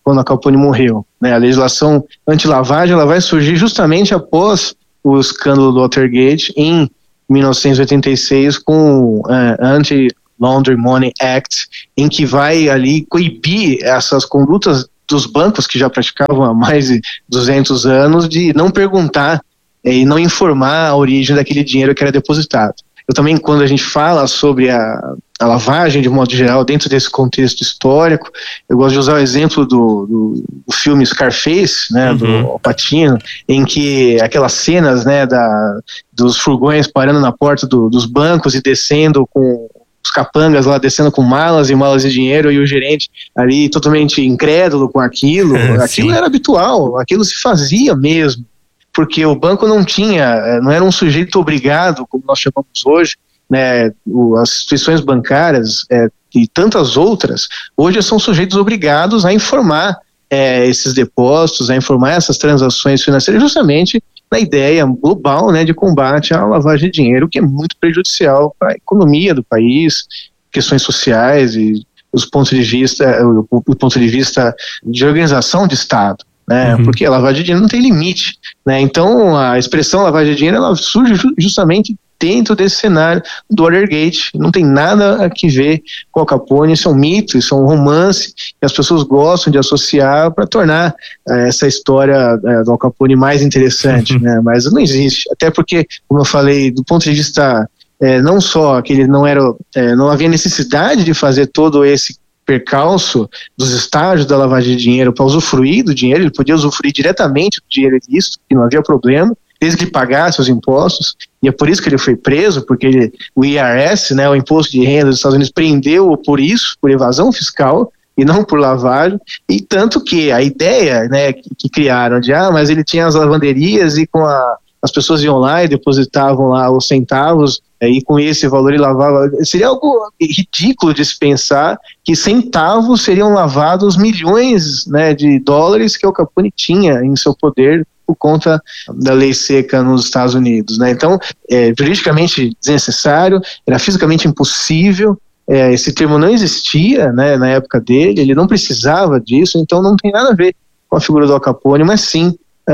quando Al Capone morreu, né? A legislação anti-lavagem ela vai surgir justamente após o escândalo do Watergate em mil novecentos e oitenta e seis com o uh, Anti-Laundering Money Act, em que vai ali coibir essas condutas dos bancos que já praticavam há mais de duzentos anos de não perguntar eh, e não informar a origem daquele dinheiro que era depositado. Eu também, quando a gente fala sobre a, a lavagem de modo geral dentro desse contexto histórico, eu gosto de usar o exemplo do, do, do filme Scarface, né, uhum. do Al Pacino, em que aquelas cenas, né, da, dos furgões parando na porta do, dos bancos e descendo com os capangas lá, descendo com malas e malas de dinheiro, e o gerente ali totalmente incrédulo com aquilo. Aquilo era habitual, aquilo se fazia mesmo. Porque o banco não tinha, não era um sujeito obrigado, como nós chamamos hoje, né, o, as instituições bancárias é, e tantas outras, hoje são sujeitos obrigados a informar é, esses depósitos, a informar essas transações financeiras, justamente na ideia global, né, de combate à lavagem de dinheiro, que é muito prejudicial para a economia do país, questões sociais e os pontos de vista, o, o ponto de vista de organização de Estado. Né, uhum. Porque a lavagem de dinheiro não tem limite, né? Então a expressão lavagem de dinheiro ela surge justamente dentro desse cenário do Watergate. Não tem nada a que ver com Al Capone. Isso é um mito, isso é um romance que as pessoas gostam de associar para tornar eh, essa história eh, do Al Capone mais interessante, uhum. né? Mas não existe, até porque, como eu falei, do ponto de vista eh, não só que ele não era, eh, não havia necessidade de fazer todo esse percalço dos estágios da lavagem de dinheiro para usufruir do dinheiro, ele podia usufruir diretamente do dinheiro ilícito, que não havia problema, desde que ele pagasse os impostos, e é por isso que ele foi preso, porque ele, o I R S, né, o Imposto de Renda dos Estados Unidos, prendeu-o por isso, por evasão fiscal, e não por lavagem, e tanto que a ideia, né, que, que criaram de, ah, mas ele tinha as lavanderias e com a as pessoas iam lá e depositavam lá os centavos, e com esse valor ele lavava. Seria algo ridículo de se pensar que centavos seriam lavados milhões, né, de dólares que o Capone tinha em seu poder por conta da lei seca nos Estados Unidos, né? Então, é juridicamente desnecessário, era fisicamente impossível. É, esse termo não existia, né, na época dele, ele não precisava disso, então não tem nada a ver com a figura do Al Capone, mas sim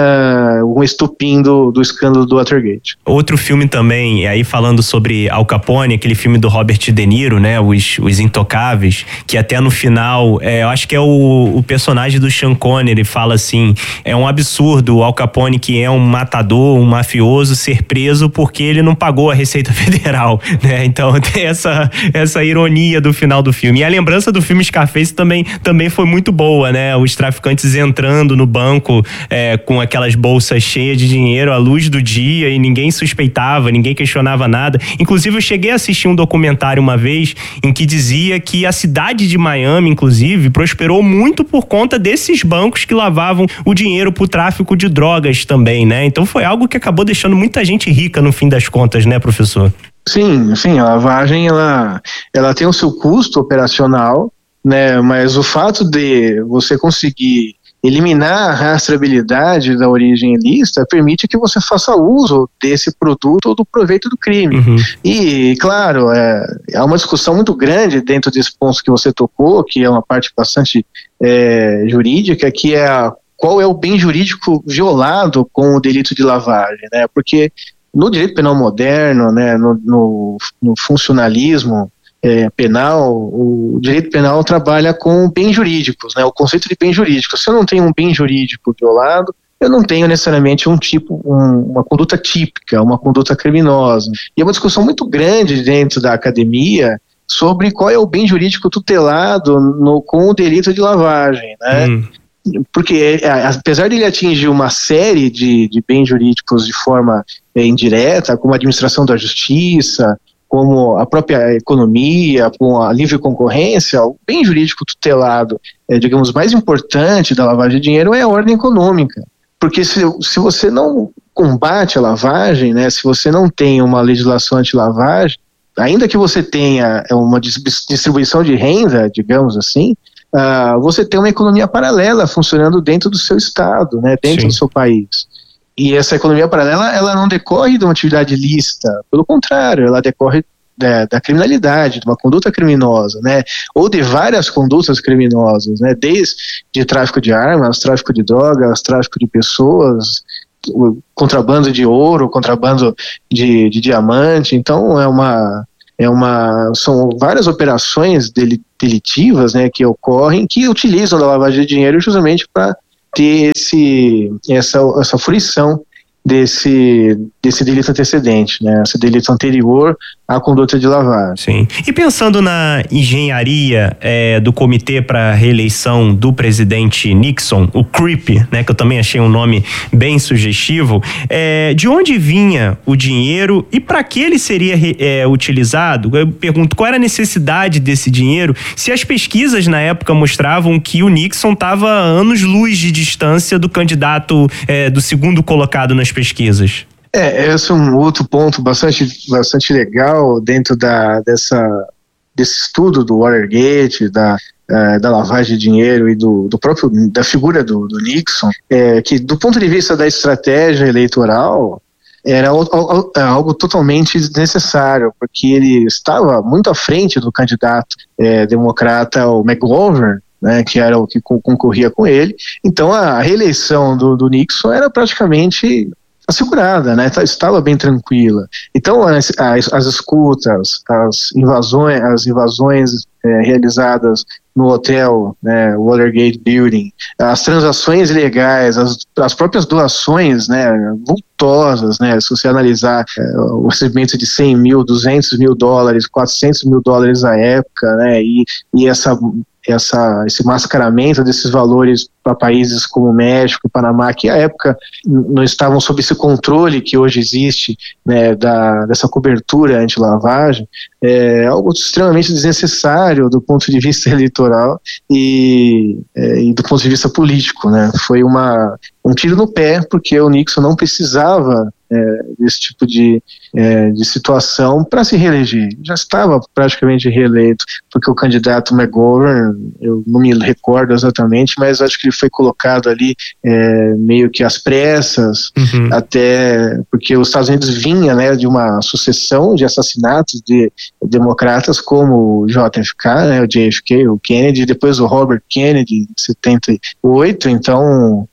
Uh, um estupim do, do escândalo do Watergate. Outro filme também, aí falando sobre Al Capone, aquele filme do Robert De Niro, né, Os, Os Intocáveis, que até no final, é, eu acho que é o, o personagem do Sean Connery, fala assim, é um absurdo o Al Capone, que é um matador, um mafioso, ser preso porque ele não pagou a Receita Federal, né, então tem essa, essa ironia do final do filme. E a lembrança do filme Scarface também, também foi muito boa, né, os traficantes entrando no banco é, com aquelas bolsas cheias de dinheiro à luz do dia e ninguém suspeitava, ninguém questionava nada. Inclusive eu cheguei a assistir um documentário uma vez em que dizia que a cidade de Miami, inclusive, prosperou muito por conta desses bancos que lavavam o dinheiro pro tráfico de drogas também, né? Então foi algo que acabou deixando muita gente rica no fim das contas, né, professor? Sim, sim, a lavagem ela, ela tem o seu custo operacional, né? Mas o fato de você conseguir eliminar a rastreabilidade da origem ilícita permite que você faça uso desse produto ou do proveito do crime. Uhum. E, claro, é, há uma discussão muito grande dentro desse ponto que você tocou, que é uma parte bastante é, jurídica, que é a, qual é o bem jurídico violado com o delito de lavagem, né? Porque no direito penal moderno, né, no, no, no funcionalismo É, penal, o direito penal trabalha com bens jurídicos, né, o conceito de bem jurídico. Se eu não tenho um bem jurídico violado, eu não tenho necessariamente um tipo, um, uma conduta típica, uma conduta criminosa. E é uma discussão muito grande dentro da academia sobre qual é o bem jurídico tutelado no, com o delito de lavagem, né? Hum. Porque apesar de ele atingir uma série de, de bens jurídicos de forma é, indireta, como a administração da justiça, como a própria economia, com a livre concorrência, o bem jurídico tutelado, é, digamos, mais importante da lavagem de dinheiro é a ordem econômica. Porque se, se você não combate a lavagem, né, se você não tem uma legislação anti-lavagem, ainda que você tenha uma distribuição de renda, digamos assim, uh, você tem uma economia paralela funcionando dentro do seu estado, né, dentro Sim. do seu país. E essa economia paralela, ela não decorre de uma atividade ilícita, pelo contrário, ela decorre da, da criminalidade, de uma conduta criminosa, né, ou de várias condutas criminosas, né, desde tráfico de armas, tráfico de drogas, tráfico de pessoas, o contrabando de ouro, contrabando de, de diamante. Então é uma, é uma, são várias operações delitivas, né, que ocorrem, que utilizam da lavagem de dinheiro justamente para ter esse, essa, essa fruição desse, desse delito antecedente, né? Esse delito anterior à conduta de lavagem. Sim. E pensando na engenharia é, do comitê para reeleição do presidente Nixon, o C R I P, né? Que eu também achei um nome bem sugestivo, é, de onde vinha o dinheiro e para que ele seria é, utilizado? Eu pergunto, qual era a necessidade desse dinheiro, se as pesquisas na época mostravam que o Nixon estava a anos-luz de distância do candidato é, do segundo colocado nas pesquisas. É, esse é um outro ponto bastante, bastante legal dentro da, dessa, desse estudo do Watergate, da, uh, da lavagem de dinheiro e do, do próprio, da figura do, do Nixon, é, que do ponto de vista da estratégia eleitoral era algo, algo totalmente desnecessário, porque ele estava muito à frente do candidato é, democrata, o McGovern, né, que era o que concorria com ele. Então a reeleição do, do Nixon era praticamente assegurada, né, estava bem tranquila. Então as, as, as escutas, as invasões, as invasões é, realizadas no hotel, né, Watergate Building, as transações ilegais, as, as próprias doações, né, vultosas, né, se você analisar é, o recebimento de cem mil, duzentos mil dólares, quatrocentos mil dólares à época, né, e, e essa Essa, esse mascaramento desses valores para países como México e Panamá, que à época não estavam sob esse controle que hoje existe, né, da, dessa cobertura anti-lavagem, é algo extremamente desnecessário do ponto de vista eleitoral e, é, e do ponto de vista político, né? Foi uma, um tiro no pé, porque o Nixon não precisava é, desse tipo de, é, de situação para se reeleger. Já estava praticamente reeleito, porque o candidato McGovern, eu não me recordo exatamente, mas acho que ele foi colocado ali é, meio que às pressas, uhum. até porque os Estados Unidos vinha, né, de uma sucessão de assassinatos de democratas como o J F K, né, o J F K, o Kennedy, depois o Robert Kennedy em setenta e oito, então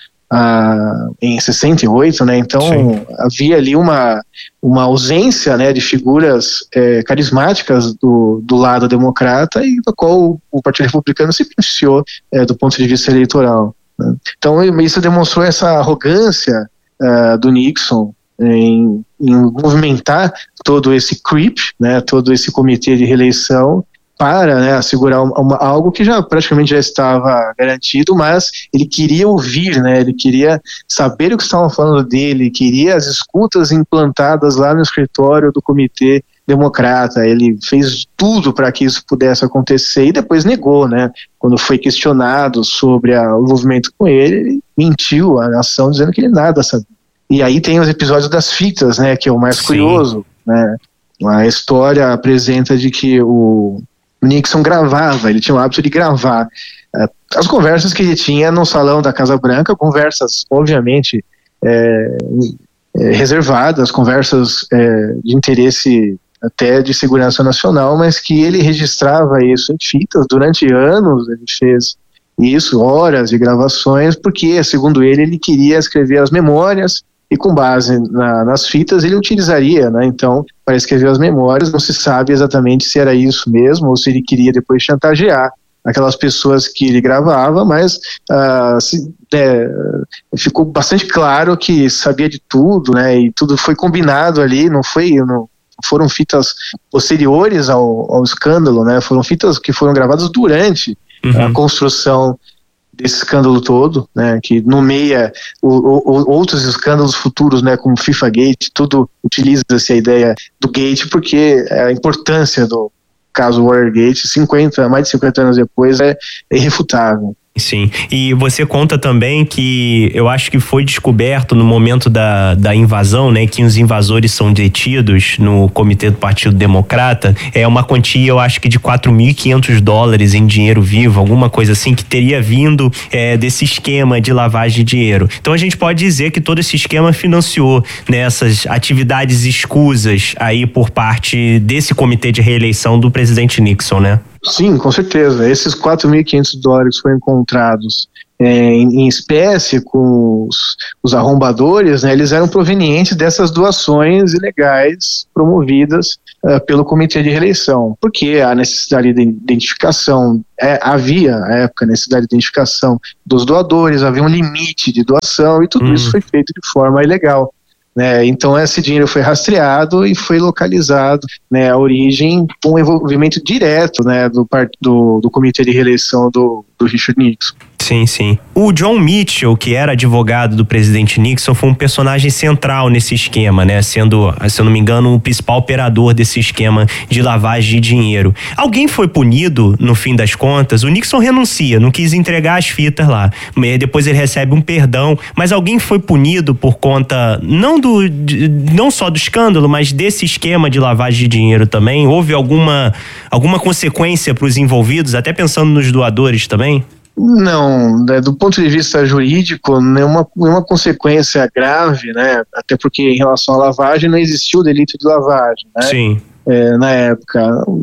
ah, em sessenta e oito, né, então Sim. havia ali uma, uma ausência, né, de figuras é, carismáticas do, do lado democrata e do qual o Partido Republicano se beneficiou é, do ponto de vista eleitoral, né. Então isso demonstrou essa arrogância uh, do Nixon em, em movimentar todo esse C R I P, né, todo esse comitê de reeleição para, né, assegurar uma, algo que já praticamente já estava garantido, mas ele queria ouvir, né, ele queria saber o que estavam falando dele, queria as escutas implantadas lá no escritório do comitê democrata. Ele fez tudo para que isso pudesse acontecer e depois negou, né, quando foi questionado sobre a, o envolvimento com ele, ele mentiu à nação dizendo que ele nada sabia. E aí tem os episódios das fitas, né, que é o mais Sim. curioso, né, a história apresenta de que o O Nixon gravava, ele tinha o hábito de gravar uh, as conversas que ele tinha no salão da Casa Branca, conversas, obviamente, é, é, reservadas, conversas é, de interesse até de segurança nacional, mas que ele registrava isso em fitas durante anos. Ele fez isso, horas de gravações, porque, segundo ele, ele queria escrever as memórias e com base na, nas fitas ele utilizaria, né, então, para escrever as memórias. Não se sabe exatamente se era isso mesmo ou se ele queria depois chantagear aquelas pessoas que ele gravava, mas uh, se, é, ficou bastante claro que sabia de tudo, né, e tudo foi combinado ali, não foi, não foram fitas posteriores ao, ao escândalo, né, foram fitas que foram gravadas durante uhum. a construção desse escândalo todo, né, que nomeia o, o, outros escândalos futuros, né, como FIFA Gate, tudo utiliza-se a ideia do Gate, porque a importância do caso Watergate, cinquenta, mais de cinquenta anos depois, é, é irrefutável. Sim, e você conta também que eu acho que foi descoberto no momento da, da invasão, né, que os invasores são detidos no comitê do Partido Democrata, é uma quantia, eu acho que de quatro mil e quinhentos dólares em dinheiro vivo, alguma coisa assim, que teria vindo é, desse esquema de lavagem de dinheiro. Então a gente pode dizer que todo esse esquema financiou, né, essas atividades escusas aí por parte desse comitê de reeleição do presidente Nixon, né? Sim, com certeza. Esses quatro mil e quinhentos dólares foram encontrados é, em, em espécie com os, os arrombadores, né, eles eram provenientes dessas doações ilegais promovidas uh, pelo Comitê de Reeleição, porque a necessidade de identificação, é, havia, à época, necessidade de identificação dos doadores, havia um limite de doação e tudo hum. isso foi feito de forma ilegal. Né, então esse dinheiro foi rastreado e foi localizado, né, a origem com um envolvimento direto, né, do, do, do comitê de reeleição do, do Richard Nixon. Sim, sim. O John Mitchell, que era advogado do presidente Nixon, foi um personagem central nesse esquema, né? Sendo, se eu não me engano, o principal operador desse esquema de lavagem de dinheiro. Alguém foi punido, no fim das contas? O Nixon renuncia, não quis entregar as fitas lá. Depois ele recebe um perdão, mas alguém foi punido por conta, não, do, não só do escândalo, mas desse esquema de lavagem de dinheiro também? Houve alguma, alguma consequência para os envolvidos, até pensando nos doadores também? Não, né, do ponto de vista jurídico, nenhuma, nenhuma consequência grave, né? Até porque em relação à lavagem não existiu o delito de lavagem, né? Sim. É, na época,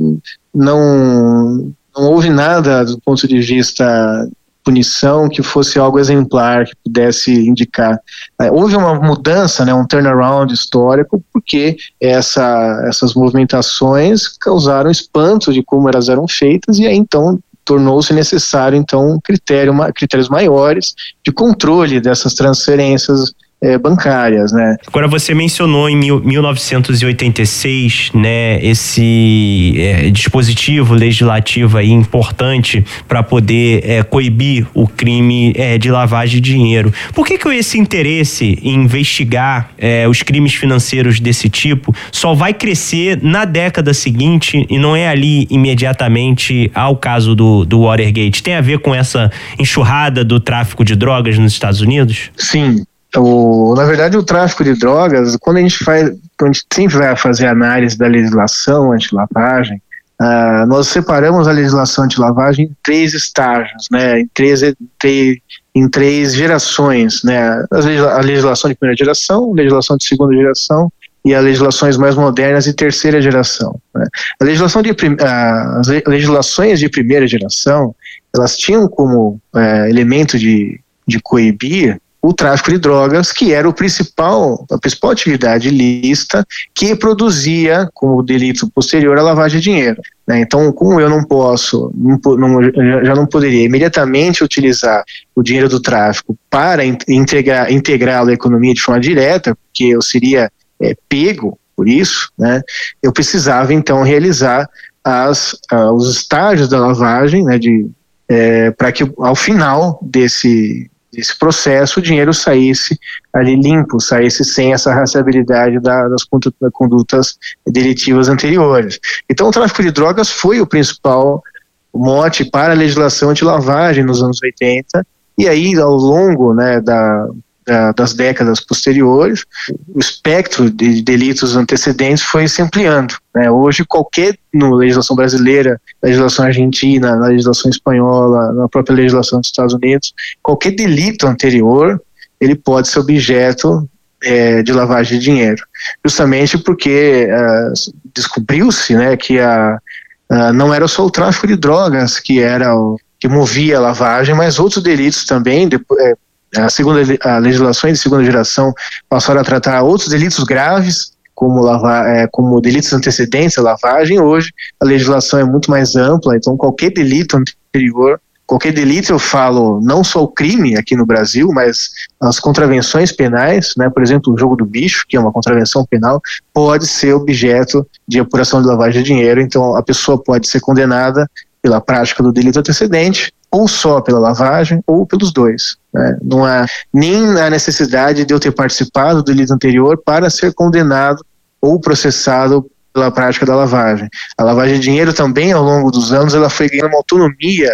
não, não houve nada do ponto de vista punição que fosse algo exemplar, que pudesse indicar. É, houve uma mudança, né, um turnaround histórico, porque essa, essas movimentações causaram espanto de como elas eram feitas, e aí então tornou-se necessário, então, um critério, critérios maiores de controle dessas transferências é, bancárias, né? Agora, você mencionou em mil, mil novecentos e oitenta e seis, né, esse é, dispositivo legislativo aí importante para poder é, coibir o crime é, de lavagem de dinheiro. Por que que esse interesse em investigar é, os crimes financeiros desse tipo só vai crescer na década seguinte e não é ali imediatamente ao caso do, do Watergate? Tem a ver com essa enxurrada do tráfico de drogas nos Estados Unidos? Sim. O, na verdade, o tráfico de drogas, quando a gente faz, quando a gente sempre vai fazer análise da legislação anti-lavagem, uh, nós separamos a legislação anti-lavagem em três estágios, né, em três, em, em três gerações, né, a legislação de primeira geração, a legislação de segunda geração e as legislações mais modernas de terceira geração. Né. A legislação de, uh, as legislações de primeira geração, elas tinham como uh, elemento de, de coibir o tráfico de drogas, que era o principal, a principal atividade ilícita que produzia, como delito posterior, a lavagem de dinheiro. Né? Então, como eu não posso, não, não, já não poderia imediatamente utilizar o dinheiro do tráfico para integrar, integrá-lo à economia de forma direta, porque eu seria é, pego por isso, né? Eu precisava, então, realizar as, uh, os estágios da lavagem, né, de, é, para que, ao final desse esse processo, o dinheiro saísse ali limpo, saísse sem essa rastreabilidade da, das condutas delitivas anteriores. Então, o tráfico de drogas foi o principal mote para a legislação anti-lavagem nos anos oitenta, e aí, ao longo, né, da, da, das décadas posteriores, o espectro de delitos antecedentes foi se ampliando. Né? Hoje, qualquer, na legislação brasileira, na legislação argentina, na legislação espanhola, na própria legislação dos Estados Unidos, qualquer delito anterior, ele pode ser objeto é, de lavagem de dinheiro. Justamente porque uh, descobriu-se, né, que a, uh, não era só o tráfico de drogas que era o que movia a lavagem, mas outros delitos também. Depois, é, a segunda a legislação de segunda geração passaram a tratar outros delitos graves, como, lavar, é, como delitos antecedentes à lavagem. Hoje a legislação é muito mais ampla, então qualquer delito anterior, qualquer delito, eu falo não só o crime aqui no Brasil, mas as contravenções penais, né, por exemplo, o jogo do bicho, que é uma contravenção penal, pode ser objeto de apuração de lavagem de dinheiro. Então a pessoa pode ser condenada pela prática do delito antecedente, ou só pela lavagem, ou pelos dois. Né? Não há nem a necessidade de eu ter participado do delito anterior para ser condenado ou processado pela prática da lavagem. A lavagem de dinheiro também, ao longo dos anos, ela foi ganhando uma autonomia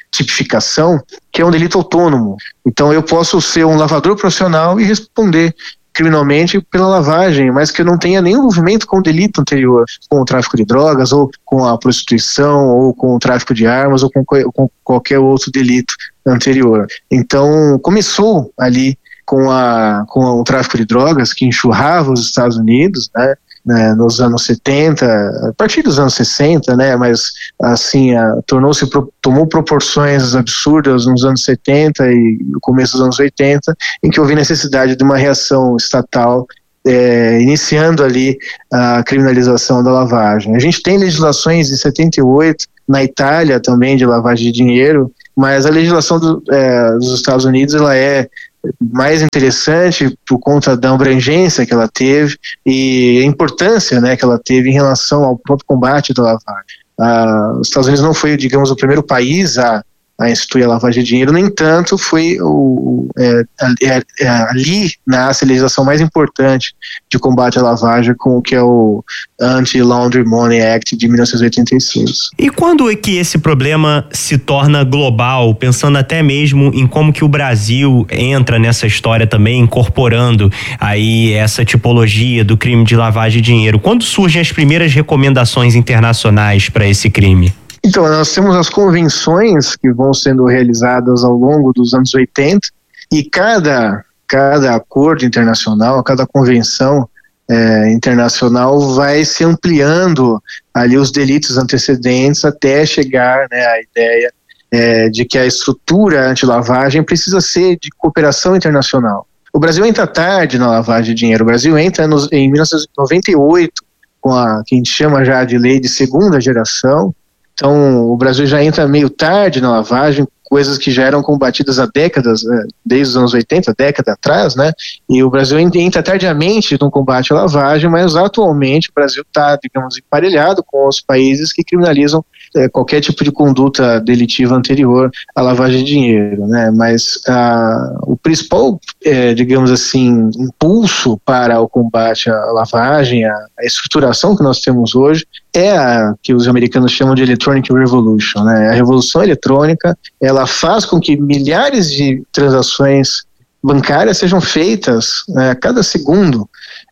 tipificação, que é um delito autônomo. Então eu posso ser um lavador profissional e responder criminalmente pela lavagem, mas que eu não tenha nenhum envolvimento com o delito anterior, com o tráfico de drogas, ou com a prostituição, ou com o tráfico de armas, ou com, com qualquer outro delito anterior. Então, começou ali com, a, com o tráfico de drogas, que enxurrava os Estados Unidos, né, né, nos anos setenta, a partir dos anos sessenta, né, mas assim, tornou-se, tomou proporções absurdas nos anos setenta e no começo dos anos oitenta, em que houve necessidade de uma reação estatal, é, iniciando ali a criminalização da lavagem. A gente tem legislações de setenta e oito, na Itália também, de lavagem de dinheiro, mas a legislação do, é, dos Estados Unidos, ela é mais interessante por conta da abrangência que ela teve e a importância, né, que ela teve em relação ao próprio combate da lavagem. Ah, os Estados Unidos não foi, digamos, o primeiro país a, a instituir a lavagem de dinheiro, no entanto, foi o, é, é, é, ali nasce a legislação mais importante de combate à lavagem, com o que é o Anti-Laundry Money Act de mil novecentos e oitenta e seis. E quando é que esse problema se torna global, pensando até mesmo em como que o Brasil entra nessa história também, incorporando aí essa tipologia do crime de lavagem de dinheiro? Quando surgem as primeiras recomendações internacionais para esse crime? Então, nós temos as convenções que vão sendo realizadas ao longo dos anos oitenta, e cada, cada acordo internacional, cada convenção é, internacional vai se ampliando ali os delitos antecedentes até chegar, né, à ideia é, de que a estrutura anti-lavagem precisa ser de cooperação internacional. O Brasil entra tarde na lavagem de dinheiro. O Brasil entra nos, em mil novecentos e noventa e oito com a que a gente chama já de lei de segunda geração. Então, o Brasil já entra meio tarde na lavagem, coisas que já eram combatidas há décadas, desde os anos oitenta, década atrás, né? E o Brasil entra tardiamente no combate à lavagem, mas atualmente o Brasil está, digamos, emparelhado com os países que criminalizam é, qualquer tipo de conduta delitiva anterior à lavagem de dinheiro, né? Mas ah, o principal, é, digamos assim, impulso para o combate à lavagem, a, a estruturação que nós temos hoje, é a que os americanos chamam de Electronic Revolution, né? A revolução eletrônica, ela faz com que milhares de transações bancárias sejam feitas, né, a cada segundo.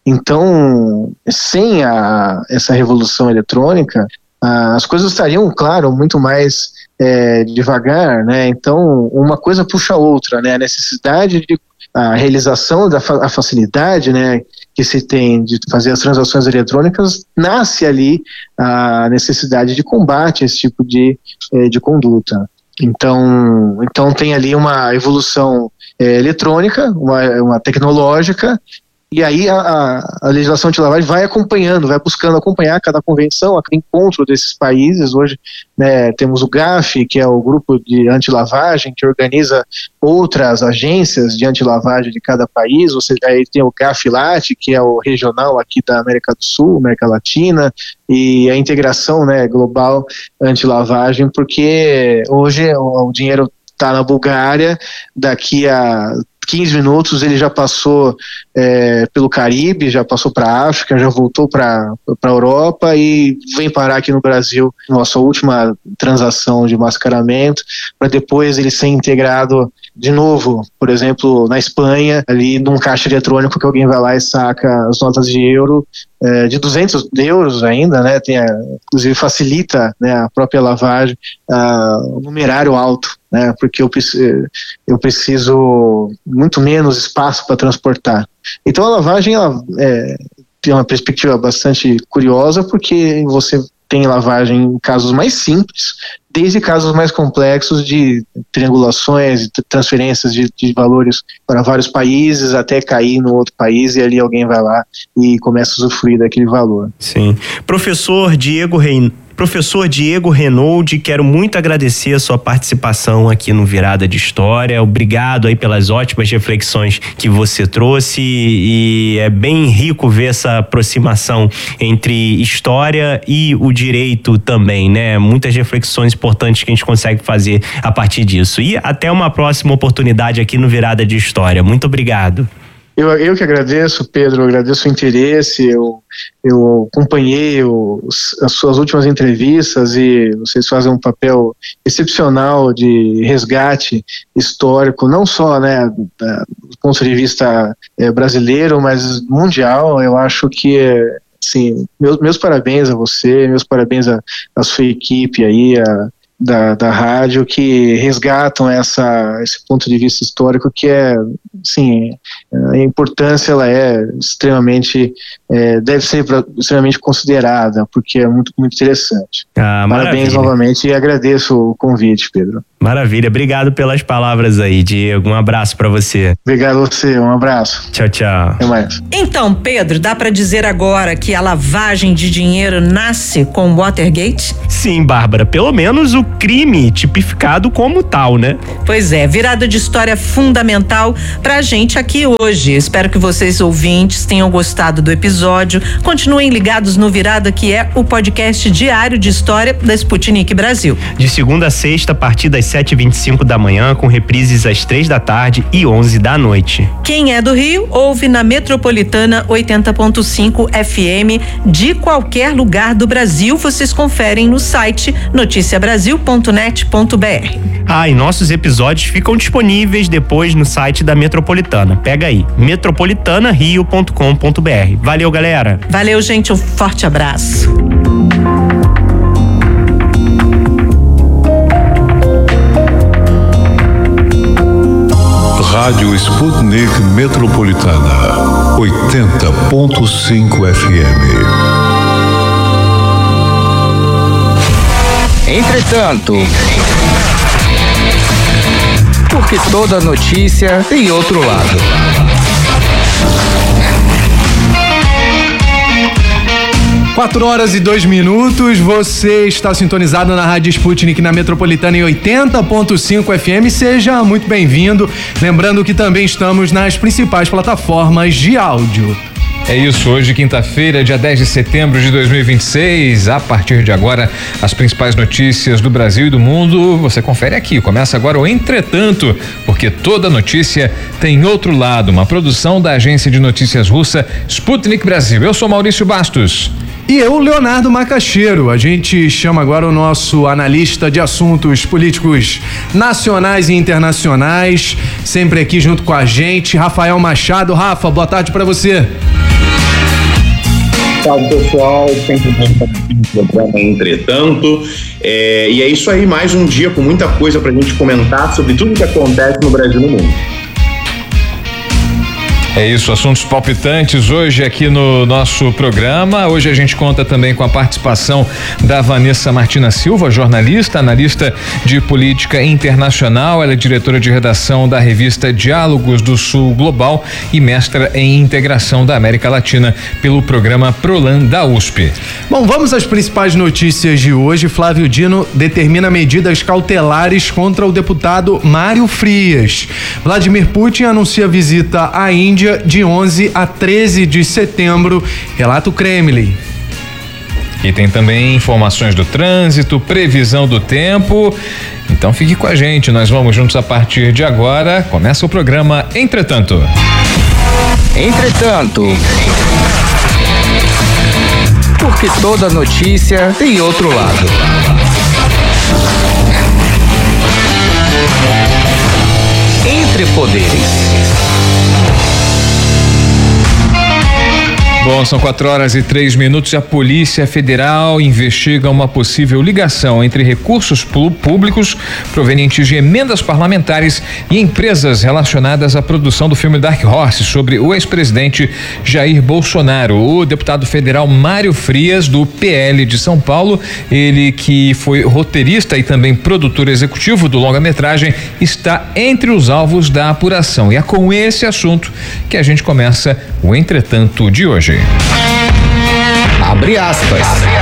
Então, sem a, essa revolução eletrônica, a, as coisas estariam, claro, muito mais é, devagar, né? Então, uma coisa puxa a outra, né? A necessidade de a realização da fa- a facilidade, né, que se tem de fazer as transações eletrônicas, nasce ali a necessidade de combate a esse tipo de, eh, de conduta. Então, então tem ali uma evolução eh, eletrônica, uma, uma tecnológica, e aí a, a, a legislação anti-lavagem vai acompanhando, vai buscando acompanhar cada convenção, a cada encontro desses países. Hoje, né, temos o GAF, que é o grupo de anti-lavagem, que organiza outras agências de anti-lavagem de cada país. Ou seja, aí tem o GAFLAT, que é o regional aqui da América do Sul, América Latina, e a integração, né, global anti-lavagem, porque hoje o, o dinheiro está na Bulgária, daqui a quinze minutos ele já passou é, pelo Caribe, já passou para a África, já voltou para a Europa e vem parar aqui no Brasil, nossa última transação de mascaramento, para depois ele ser integrado de novo, por exemplo, na Espanha, ali num caixa eletrônico que alguém vai lá e saca as notas de euro, é, de duzentos euros ainda, né, tem a, inclusive facilita, né, a própria lavagem, a, o numerário alto, né, porque eu, eu preciso muito menos espaço para transportar. Então a lavagem ela, é, tem uma perspectiva bastante curiosa, porque você tem lavagem em casos mais simples, desde casos mais complexos de triangulações, transferências de, de valores para vários países, até cair no outro país e ali alguém vai lá e começa a usufruir daquele valor. Sim. Professor Diego Rein... Professor Diego Renaud, quero muito agradecer a sua participação aqui no Virada de História. Obrigado aí pelas ótimas reflexões que você trouxe, e é bem rico ver essa aproximação entre história e o direito também, né? Muitas reflexões importantes que a gente consegue fazer a partir disso. E até uma próxima oportunidade aqui no Virada de História. Muito obrigado. Eu, eu que agradeço, Pedro, eu agradeço o interesse, eu, eu acompanhei os, as suas últimas entrevistas e vocês fazem um papel excepcional de resgate histórico, não só, né, da, do ponto de vista é, brasileiro, mas mundial. Eu acho que, assim, meus, meus parabéns a você, meus parabéns à sua equipe aí, a, Da, da rádio, que resgatam essa, esse ponto de vista histórico que é, sim, a importância ela é extremamente, é, deve ser extremamente considerada, porque é muito, muito interessante. Ah, parabéns novamente e agradeço o convite, Pedro. Maravilha, obrigado pelas palavras aí, Diego, um abraço pra você. Obrigado a você, um abraço. Tchau, tchau. Até mais. Então, Pedro, dá pra dizer agora que a lavagem de dinheiro nasce com o Watergate? Sim, Bárbara, pelo menos o crime tipificado como tal, né? Pois é, virada de história fundamental pra gente aqui hoje. Espero que vocês ouvintes tenham gostado do episódio. Continuem ligados no Virada, que é o podcast diário de história da Sputnik Brasil. De segunda a sexta, a partir das sete e vinte e cinco da manhã, com reprises às três da tarde e onze da noite. Quem é do Rio, ouve na Metropolitana oitenta ponto cinco F M de qualquer lugar do Brasil. Vocês conferem no site notícia brasil ponto net ponto b r. Ah, e nossos episódios ficam disponíveis depois no site da Metropolitana. Pega aí, metropolitana rio ponto com ponto b r. Valeu, galera. Valeu, gente. Um forte abraço. Rádio Sputnik Metropolitana, oitenta ponto cinco F M. Entretanto, porque toda notícia tem outro lado. Quatro horas e dois minutos, você está sintonizado na Rádio Sputnik na Metropolitana em oitenta ponto cinco F M, seja muito bem-vindo. Lembrando que também estamos nas principais plataformas de áudio. É isso, hoje quinta-feira, dia dez de setembro de dois mil e vinte e seis, a partir de agora, as principais notícias do Brasil e do mundo, você confere aqui. Começa agora o Entretanto, porque toda notícia tem outro lado, uma produção da agência de notícias russa Sputnik Brasil. Eu sou Maurício Bastos. E eu, Leonardo Macaxeiro. A gente chama agora o nosso analista de assuntos políticos nacionais e internacionais, sempre aqui junto com a gente, Rafael Machado. Rafa, boa tarde pra você. Salve, pessoal, sempre bom estar aqui no programa Entretanto, é, e é isso aí, mais um dia com muita coisa pra gente comentar sobre tudo que acontece no Brasil e no mundo. É isso, assuntos palpitantes hoje aqui no nosso programa. Hoje a gente conta também com a participação da Vanessa Martina Silva, jornalista, analista de política internacional. Ela é diretora de redação da revista Diálogos do Sul Global e mestra em integração da América Latina pelo programa Prolan da U S P. Bom, vamos às principais notícias de hoje. Flávio Dino determina medidas cautelares contra o deputado Mário Frias. Vladimir Putin anuncia visita à Índia de onze a treze de setembro, relata o Kremlin. E tem também informações do trânsito, previsão do tempo. Então fique com a gente, nós vamos juntos a partir de agora. Começa o programa Entretanto. Entretanto, porque toda notícia tem outro lado. Entre Poderes. Bom, são quatro horas e três minutos e a Polícia Federal investiga uma possível ligação entre recursos públicos provenientes de emendas parlamentares e empresas relacionadas à produção do filme Dark Horse sobre o ex-presidente Jair Bolsonaro. O deputado federal Mário Frias, do P L de São Paulo, ele que foi roteirista e também produtor executivo do longa-metragem, está entre os alvos da apuração. E é com esse assunto que a gente começa o Entretanto de hoje. Abre aspas.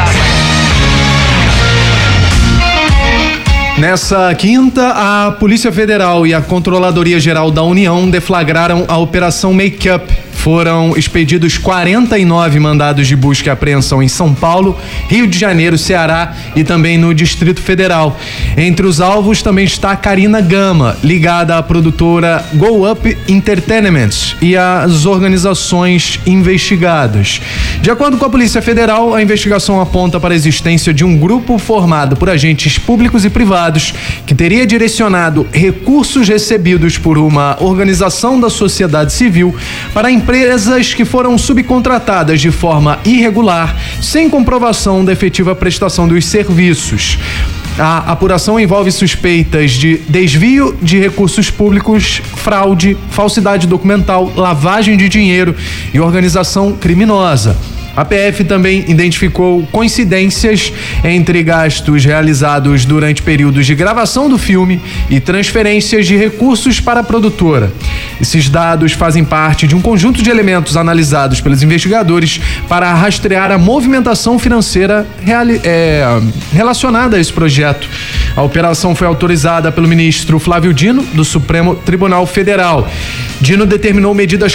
Nessa quinta, a Polícia Federal e a Controladoria Geral da União deflagraram a Operação Make-up, Foram expedidos quarenta e nove mandados de busca e apreensão em São Paulo, Rio de Janeiro, Ceará e também no Distrito Federal. Entre os alvos também está a Karina Gama, ligada à produtora Go Up Entertainment e às organizações investigadas. De acordo com a Polícia Federal, a investigação aponta para a existência de um grupo formado por agentes públicos e privados que teria direcionado recursos recebidos por uma organização da sociedade civil para empresas que foram subcontratadas de forma irregular, sem comprovação da efetiva prestação dos serviços. A apuração envolve suspeitas de desvio de recursos públicos, fraude, falsidade documental, lavagem de dinheiro e organização criminosa. A P F também identificou coincidências entre gastos realizados durante períodos de gravação do filme e transferências de recursos para a produtora. Esses dados fazem parte de um conjunto de elementos analisados pelos investigadores para rastrear a movimentação financeira reali- é, relacionada a esse projeto. A operação foi autorizada pelo ministro Flávio Dino, do Supremo Tribunal Federal. Dino determinou medidas